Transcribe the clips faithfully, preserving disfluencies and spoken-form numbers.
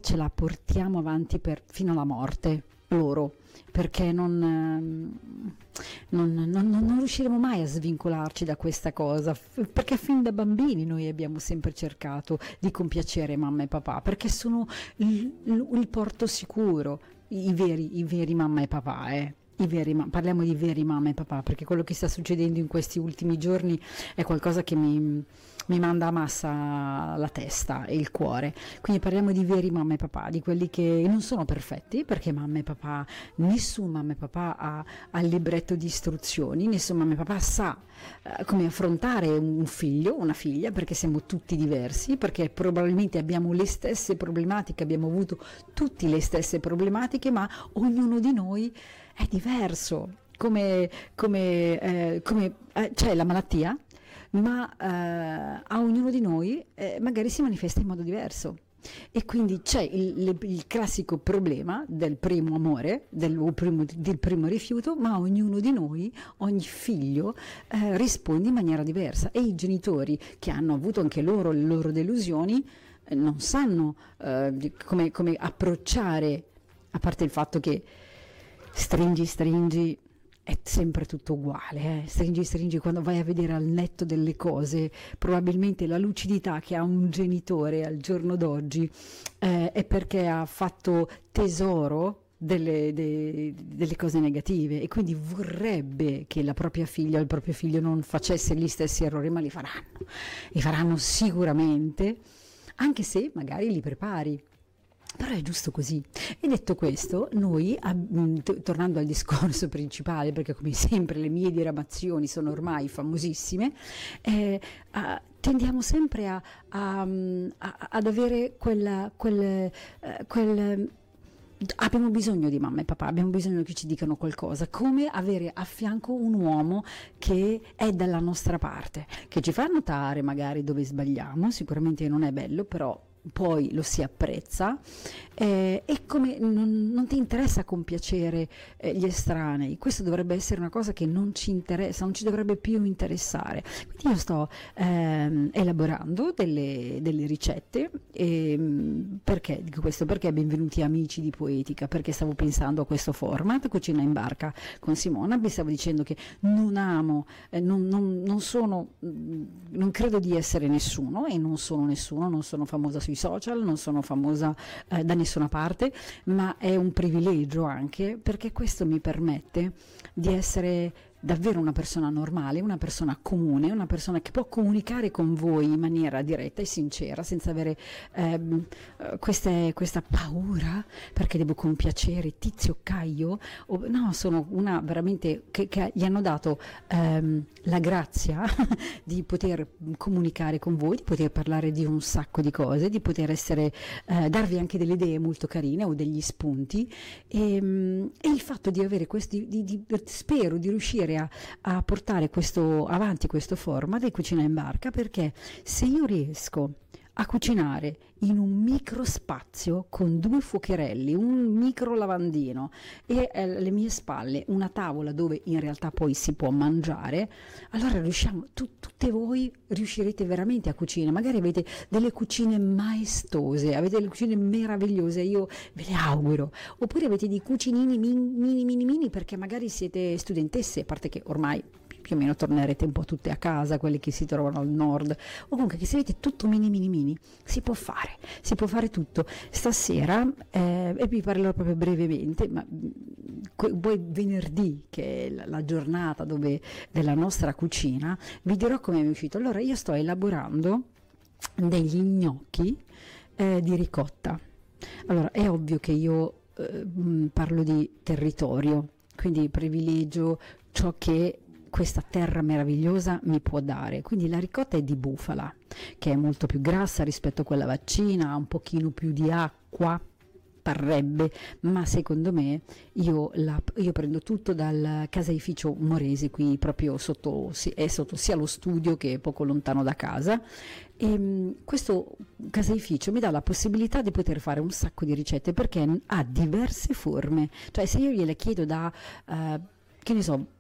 ce la portiamo avanti per, fino alla morte, loro, perché non, ehm, non, non, non, non riusciremo mai a svincolarci da questa cosa, f- perché fin da bambini noi abbiamo sempre cercato di compiacere mamma e papà, perché sono il, il- il porto sicuro, i veri, i veri mamma e papà, eh. I veri, ma- parliamo di veri mamma e papà, perché quello che sta succedendo in questi ultimi giorni è qualcosa che mi, mi manda a massa la testa e il cuore. Quindi parliamo di veri mamma e papà, di quelli che non sono perfetti, perché mamma e papà, nessun mamma e papà ha, ha il libretto di istruzioni, nessun mamma e papà sa eh, come affrontare un figlio, una figlia, perché siamo tutti diversi, perché probabilmente abbiamo le stesse problematiche, abbiamo avuto tutti le stesse problematiche, ma ognuno di noi è diverso, come, come, eh, come eh, c'è la malattia, ma eh, a ognuno di noi eh, magari si manifesta in modo diverso. E quindi c'è il, le- il classico problema del primo amore, del primo, del primo rifiuto, ma ognuno di noi, ogni figlio, eh, risponde in maniera diversa. E i genitori che hanno avuto anche loro le loro delusioni eh, non sanno eh, di- come, come approcciare, a parte il fatto che stringi, stringi, è sempre tutto uguale, eh? Stringi, stringi, quando vai a vedere al netto delle cose, probabilmente la lucidità che ha un genitore al giorno d'oggi eh, è perché ha fatto tesoro delle, de- delle cose negative, e quindi vorrebbe che la propria figlia o il proprio figlio non facesse gli stessi errori, ma li faranno, li faranno sicuramente, anche se magari li prepari. Però è giusto così. E detto questo, noi, ah, mh, t- tornando al discorso principale, perché come sempre le mie diramazioni sono ormai famosissime, eh, ah, tendiamo sempre a, a, mm, a- ad avere quella, quel, eh, quel abbiamo bisogno di mamma e papà, abbiamo bisogno che ci dicano qualcosa, come avere a fianco un uomo che è dalla nostra parte, che ci fa notare magari dove sbagliamo, sicuramente non è bello, però poi lo si apprezza, eh, e come non, non ti interessa compiacere eh, gli estranei, questo dovrebbe essere una cosa che non ci interessa, non ci dovrebbe più interessare. Quindi io sto ehm, elaborando delle, delle ricette, e, mh, perché dico questo? Perché benvenuti amici di Poetica, perché stavo pensando a questo format, Cucina in Barca con Simona, vi stavo dicendo che non amo, eh, non, non, non sono, mh, non credo di essere nessuno, e non sono nessuno, non sono famosa sui social, non sono famosa eh, da nessuna parte, ma è un privilegio anche, perché questo mi permette di essere davvero una persona normale, una persona comune, una persona che può comunicare con voi in maniera diretta e sincera, senza avere ehm, eh, queste- questa paura perché devo compiacere Tizio Caio. O, no, sono una veramente che, che gli hanno dato ehm, la grazia di poter comunicare con voi, di poter parlare di un sacco di cose, di poter essere, eh, darvi anche delle idee molto carine o degli spunti, e, mm, e il fatto di avere questi, di, di- spero di riuscire a, a portare questo, avanti questo format di Cucina in Barca, perché se io riesco a cucinare in un micro spazio con due fuocherelli, un micro lavandino e eh, alle mie spalle una tavola dove in realtà poi si può mangiare, allora riusciamo, tu- tutte voi riuscirete veramente a cucinare. Magari avete delle cucine maestose, avete delle cucine meravigliose, io ve le auguro, oppure avete dei cucinini min- mini mini mini perché magari siete studentesse, a parte che ormai più o meno tornerete un po' tutte a casa, quelli che si trovano al nord, o comunque che se avete tutto mini mini mini, si può fare, si può fare tutto. Stasera, eh, e vi parlerò proprio brevemente, ma mh, que- poi venerdì, che è la, la giornata dove, della nostra cucina, vi dirò come mi è uscito. Allora, io sto elaborando degli gnocchi eh, di ricotta. Allora, è ovvio che io eh, mh, parlo di territorio, quindi privilegio ciò che questa terra meravigliosa mi può dare. Quindi la ricotta è di bufala, che è molto più grassa rispetto a quella vaccina, ha un pochino più di acqua, parrebbe, ma secondo me io, la, io prendo tutto dal caseificio Moresi, qui proprio sotto, si- è sotto sia lo studio che è poco lontano da casa, e mh, questo caseificio mi dà la possibilità di poter fare un sacco di ricette, perché ha diverse forme, cioè se io gliele chiedo da, eh, che ne so,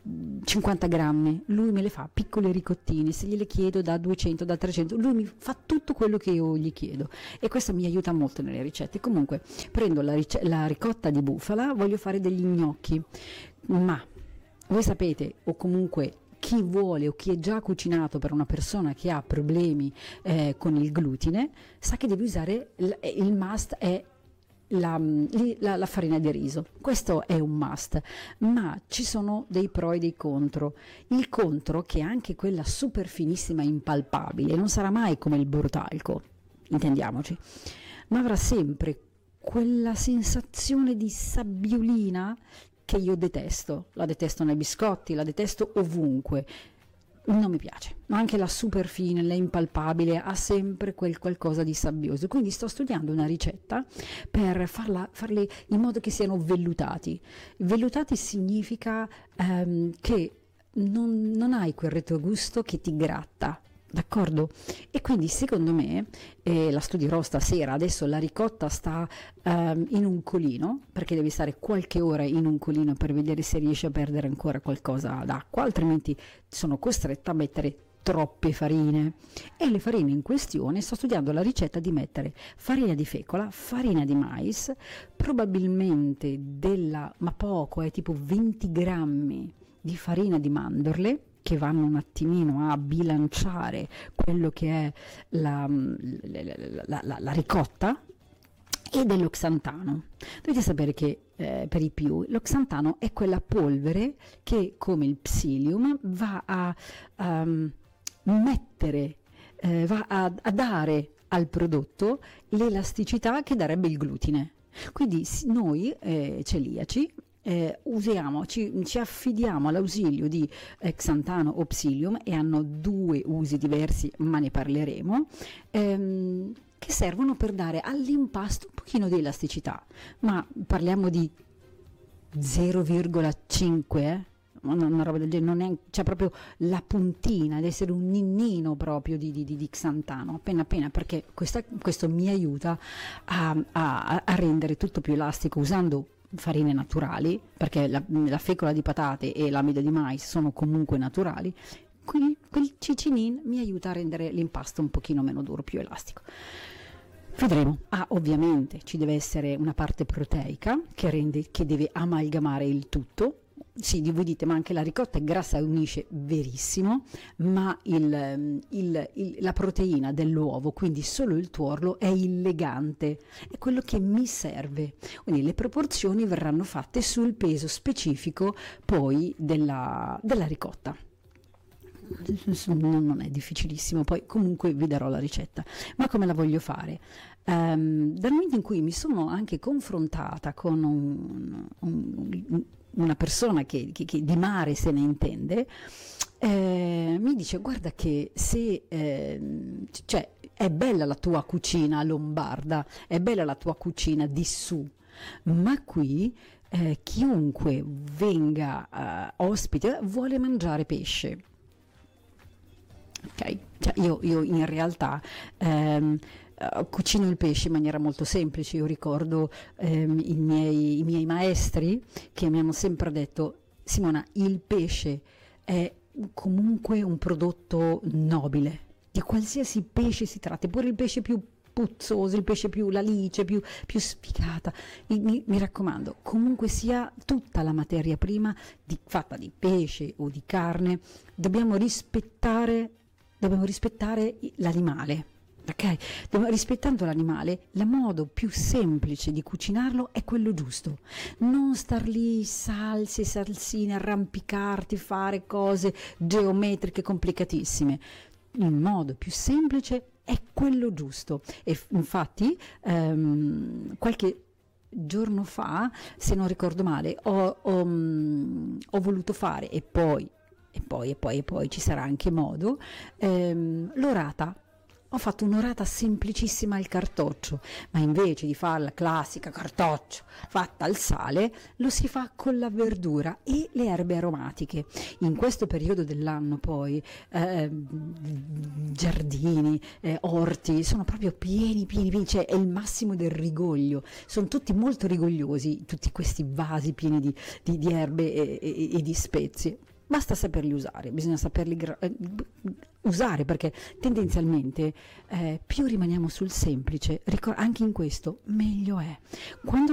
cinquanta grammi, lui me le fa piccole ricottine, se gliele chiedo da duecento, da trecento, lui mi fa tutto quello che io gli chiedo e questo mi aiuta molto nelle ricette. Comunque prendo la, ric- la ricotta di bufala, voglio fare degli gnocchi, ma voi sapete, o comunque chi vuole o chi è già cucinato per una persona che ha problemi eh, con il glutine, sa che deve usare, il, il must è La, la, la farina di riso. Questo è un must, ma ci sono dei pro e dei contro. Il contro che anche quella super finissima impalpabile non sarà mai come il bortalco, intendiamoci, ma avrà sempre quella sensazione di sabbiolina che io detesto. La detesto nei biscotti, la detesto ovunque. Non mi piace, ma anche la super fine, la impalpabile, ha sempre quel qualcosa di sabbioso. Quindi sto studiando una ricetta per farla, farli in modo che siano vellutati. Vellutati significa ehm, che non, non hai quel retrogusto che ti gratta. D'accordo? E quindi secondo me, eh, la studierò stasera, adesso la ricotta sta um, in un colino, perché devi stare qualche ora in un colino per vedere se riesce a perdere ancora qualcosa d'acqua, altrimenti sono costretta a mettere troppe farine. E le farine in questione, sto studiando la ricetta di mettere farina di fecola, farina di mais, probabilmente della, ma poco, è tipo venti grammi di farina di mandorle, che vanno un attimino a bilanciare quello che è la, la, la, la ricotta, e dello xantano. Dovete sapere che eh, per i più lo xantano è quella polvere che, come il psyllium, va a um, mettere, eh, va a, a dare al prodotto l'elasticità che darebbe il glutine. Quindi noi eh, celiaci Eh, usiamo, ci, ci affidiamo all'ausilio di eh, xantano o psyllium, e hanno due usi diversi, ma ne parleremo, ehm, che servono per dare all'impasto un pochino di elasticità, ma parliamo di zero virgola cinque, eh? Una, una roba del genere, non è, c'è proprio la puntina, deve essere un ninnino proprio di, di, di, di xantano, appena appena, perché questa, questo mi aiuta a, a, a rendere tutto più elastico usando farine naturali, perché la, la fecola di patate e l'amido di mais sono comunque naturali. Quindi quel cicinin mi aiuta a rendere l'impasto un pochino meno duro, più elastico. Vedremo. Ah, ovviamente ci deve essere una parte proteica che rende, che deve amalgamare il tutto. Sì, voi dite, ma anche la ricotta è grassa e unisce, verissimo, ma il, il, il, la proteina dell'uovo, quindi solo il tuorlo, è illegante, è quello che mi serve. Quindi le proporzioni verranno fatte sul peso specifico poi della, della ricotta. Non è difficilissimo, poi comunque vi darò la ricetta. Ma come la voglio fare? Um, dal momento in cui mi sono anche confrontata con un, un, una persona che, che, che di mare se ne intende, eh, mi dice: guarda che se eh, cioè, è bella la tua cucina lombarda, è bella la tua cucina di su, ma qui eh, chiunque venga eh, ospite vuole mangiare pesce. Ok, cioè io, io in realtà ehm, uh, cucino il pesce in maniera molto semplice. Io ricordo ehm, i, miei, i miei maestri che mi hanno sempre detto: Simona, il pesce è comunque un prodotto nobile, di qualsiasi pesce si tratti, pure il pesce più puzzoso, il pesce più, l'alice più, più sfigata, mi, mi raccomando, comunque sia tutta la materia prima di, fatta di pesce o di carne, dobbiamo rispettare dobbiamo rispettare l'animale, ok? Dobbiamo, rispettando l'animale, il modo più semplice di cucinarlo è quello giusto, non star lì salse, salsine, arrampicarti, fare cose geometriche complicatissime. Il modo più semplice è quello giusto, e infatti ehm, qualche giorno fa, se non ricordo male, ho, ho, ho voluto fare, e poi e poi e poi e poi ci sarà anche modo, ehm, l'orata. Ho fatto un'orata semplicissima al cartoccio, ma invece di farla classica cartoccio fatta al sale, lo si fa con la verdura e le erbe aromatiche. In questo periodo dell'anno poi eh, giardini, eh, orti sono proprio pieni pieni pieni, cioè è il massimo del rigoglio, sono tutti molto rigogliosi tutti questi vasi pieni di, di, di erbe e, e, e di spezie. basta saperli usare, bisogna saperli gra- eh, usare, perché tendenzialmente eh, più rimaniamo sul semplice, ricor- anche in questo meglio è. Quando